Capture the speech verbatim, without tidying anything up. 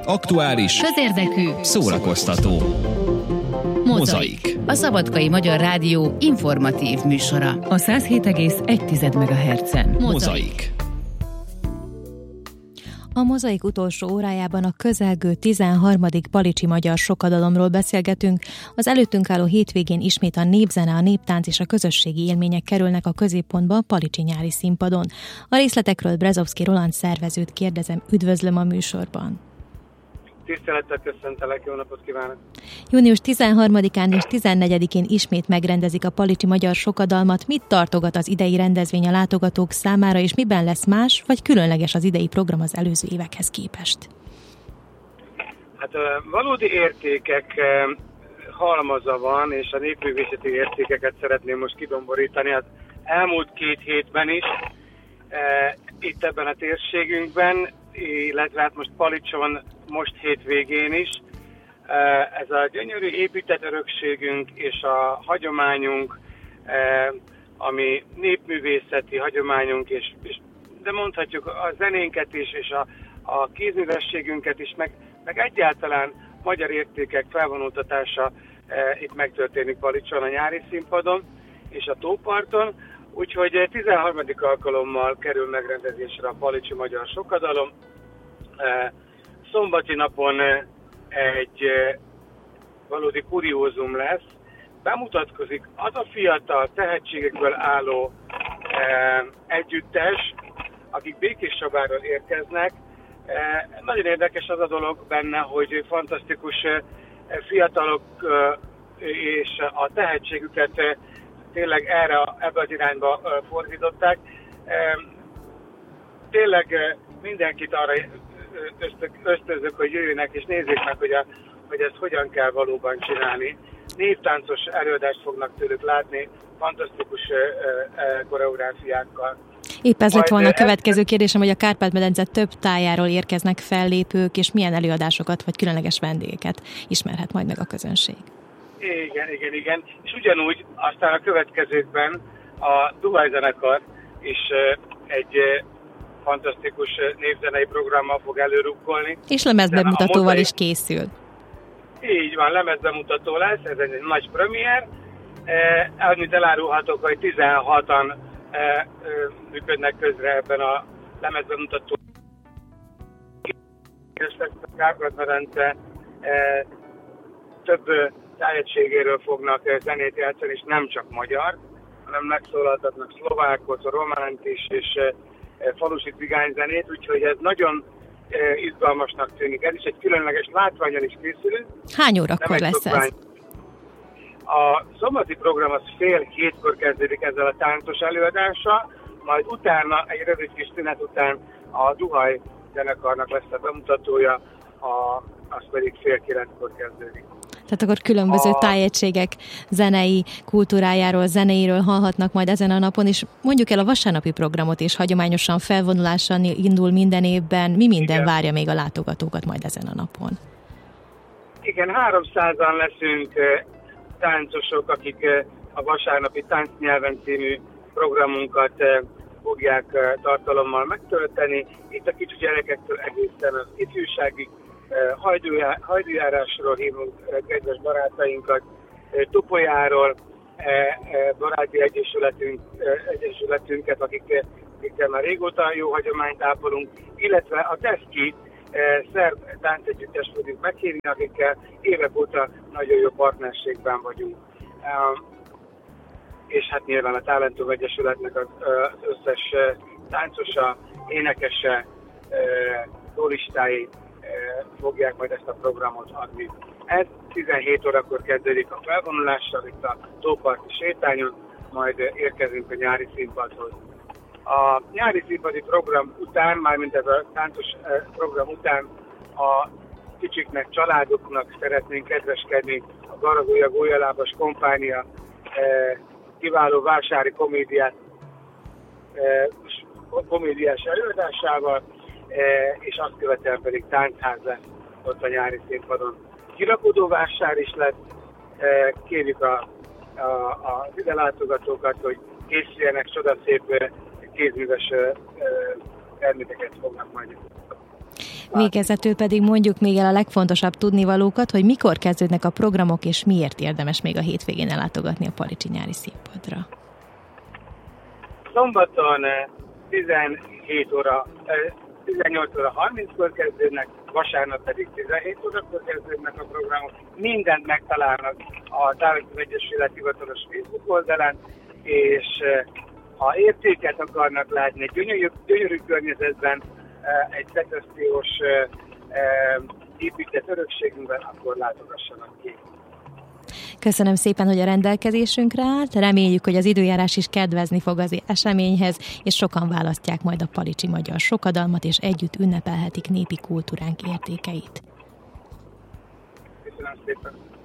Aktuális, közérdekű, szórakoztató. Mozaik. A Szabadkai Magyar Rádió informatív műsora. A száz hét egész egy megahertzen. Mozaik. A Mozaik utolsó órájában a közelgő tizenharmadik Palicsi Magyar Sokadalomról beszélgetünk. Az előttünk álló hétvégén ismét a népzene, a néptánc és a közösségi élmények kerülnek a középpontba a Palicsi nyári színpadon. A részletekről Brezovszky Roland szervezőt kérdezem, üdvözlöm a műsorban. Tisztelettel köszöntelek, jó napot kívánok! június tizenharmadikán és tizennegyedikén ismét megrendezik a Palicsi Magyar Sokadalmat. Mit tartogat az idei rendezvény a látogatók számára, és miben lesz más, vagy különleges az idei program az előző évekhez képest? Hát valódi értékek halmaza van, és a népművészeti értékeket szeretném most kidomborítani. Az elmúlt két hétben is, itt ebben a térségünkben, illetve hát most Palicson, most hétvégén is. Ez a gyönyörű épített örökségünk és a hagyományunk, ami népművészeti hagyományunk, és, és de mondhatjuk a zenénket is, és a, a kézművességünket is, meg, meg egyáltalán magyar értékek felvonultatása itt megtörténik Palicson a nyári színpadon és a tóparton. Úgyhogy tizenharmadik alkalommal kerül megrendezésre a Palicsi Magyar Sokadalom. Szombati napon egy valódi kuriózum lesz. Bemutatkozik az a fiatal tehetségekből álló együttes, akik Békéscsabáról érkeznek. Nagyon érdekes az a dolog benne, hogy fantasztikus fiatalok és a tehetségüket tényleg erre, ebbe az irányba fordították. Tényleg mindenkit arra ösztönzök, hogy jöjjenek és nézzék meg, hogy, a, hogy ezt hogyan kell valóban csinálni. Névtáncos előadást fognak tőlük látni, fantasztikus koreográfiákkal. Épp ez lett volna a következő kérdésem, hogy a Kárpát-medence több tájáról érkeznek fellépők, és milyen előadásokat vagy különleges vendégeket ismerhet majd meg a közönség. Igen, igen, igen. És ugyanúgy aztán a következőkben a Duhaj zenekar is egy fantasztikus névzenei programmal fog előrukkolni. És lemezbemutatóval is készül. Így van, lemezbemutató lesz, ez egy nagy premier. Eh, annyit elárulhatok, hogy tizenhatan eh, eh, működnek közre ebben a lemezbemutató. A Kárpát-medence eh, több tájegységéről fognak zenét játszani, és nem csak magyar, hanem megszólaltatnak szlovákot, románt is, és falusi cigányzenét, úgyhogy ez nagyon izgalmasnak tűnik. Ez is egy különleges látványon is készülünk. Hány órakor lesz ez? A szombati program az fél hétkor kezdődik ezzel a táncos előadással, majd utána, egy rövid kis szünet után a Duhaj zenekarnak lesz a bemutatója, a, az pedig fél kilenckor kezdődik. Tehát akkor különböző a... tájegységek zenei kultúrájáról, zenéiről hallhatnak majd ezen a napon, és mondjuk el a vasárnapi programot is hagyományosan felvonulással indul minden évben. Mi minden Igen. várja még a látogatókat majd ezen a napon? Igen, háromszázan leszünk táncosok, akik a vasárnapi Táncnyelven című programunkat fogják tartalommal megtölteni. Itt a kicsi gyerekektől egészen az ifjúságig hajdújárásról hívunk kedves barátainkat, Topolyáról, baráti egyesületünk, egyesületünket, akik, akikkel már régóta jó hagyományt ápolunk, illetve a Teszki szerb táncegyüttes fogjuk meghívni, akikkel évek óta nagyon jó partnerségben vagyunk. És hát nyilván a Talentum Egyesületnek az összes táncosa, énekese, szólistái fogják majd ezt a programot adni. Ez tizenhét órakor kezdődik a felvonulással, itt a tóparti sétányon, majd érkezünk a nyári színpadhoz. A nyári színpadi program után, mármint ez a táncos program után a kicsiknek, családoknak szeretnénk kedveskedni a Garagolya Gólyalábas kompánia kiváló vásári komédiát, komédiás előadásával, és azt követően pedig táncház lesz ott a nyári színpadon. Kirakodó vásár is lesz, kérjük a, a, a ide látogatókat, hogy készüljenek, csodaszép kézműves termékeket fognak majd. Végezetül pedig mondjuk még el a legfontosabb tudnivalókat, hogy mikor kezdődnek a programok, és miért érdemes még a hétvégén ellátogatni a Palicsi Nyári Színpadra. Szombaton tizenhét óra, tizennyolc óra harminckor kezdődnek, vasárnap pedig tizenhét órakor kezdődnek a programok. Mindent megtalálnak a Távozó Egyesület hivatalos Facebook oldalán, és ha értéket akarnak látni egy gyönyörű, gyönyörű környezetben, egy szekesztiós épített örökségünkben, akkor látogassanak ki. Köszönöm szépen, hogy a rendelkezésünkre állt. Reméljük, hogy az időjárás is kedvezni fog az eseményhez, és sokan választják majd a palicsi magyar sokadalmat, és együtt ünnepelhetik népi kultúránk értékeit. Köszönöm szépen.